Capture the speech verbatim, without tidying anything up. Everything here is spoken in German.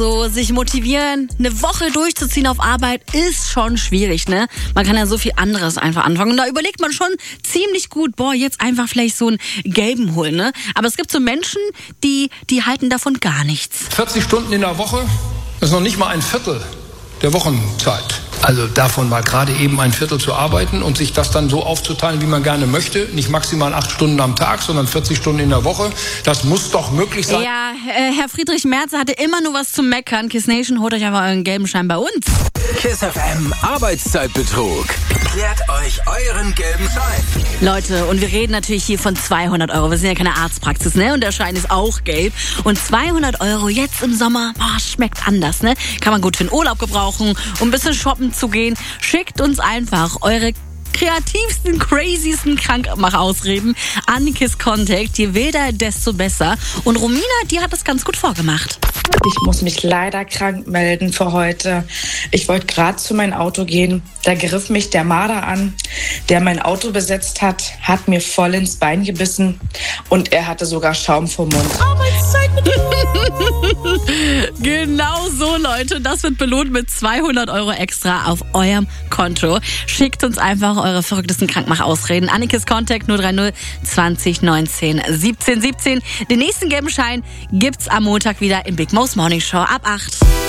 So, sich motivieren, eine Woche durchzuziehen auf Arbeit ist schon schwierig, ne? Man kann ja so viel anderes einfach anfangen. Und da überlegt man schon ziemlich gut, boah, jetzt einfach vielleicht so einen gelben holen, ne? Aber es gibt so Menschen, die, die halten davon gar nichts. vierzig Stunden in der Woche ist noch nicht mal ein Viertel der Wochenzeit. Also davon mal gerade eben ein Viertel zu arbeiten und sich das dann so aufzuteilen, wie man gerne möchte. Nicht maximal acht Stunden am Tag, sondern vierzig Stunden in der Woche. Das muss doch möglich sein. Ja, äh, Herr Friedrich Merz hatte immer nur was zu meckern. Kiss Nation, holt euch aber euren gelben Schein bei uns. Kiss F M Arbeitszeitbetrug. Klärt euch euren gelben Schein. Leute, und wir reden natürlich hier von zweihundert Euro. Wir sind ja keine Arztpraxis, ne? Und der Schein ist auch gelb. Und zweihundert Euro jetzt im Sommer, boah, schmeckt anders, ne? Kann man gut für den Urlaub gebrauchen, um ein bisschen shoppen zu gehen. Schickt uns einfach eure kreativsten, craziesten Krankmachausreden an Kiss Contact. Je wilder, desto besser. Und Romina, die hat das ganz gut vorgemacht. Ich muss mich leider krank melden für heute. Ich wollte gerade zu meinem Auto gehen. Da griff mich der Marder an, der mein Auto besetzt hat, hat mir voll ins Bein gebissen und er hatte sogar Schaum vom Mund. Genau so, Leute. Das wird belohnt mit zweihundert Euro extra auf eurem Konto. Schickt uns einfach eure verrücktesten Krankmachausreden an Kiss Contact null drei null zwanzig neunzehn siebzehn siebzehn. Den nächsten gelben Schein gibt's am Montag wieder im Big Mo's Morning Show ab acht.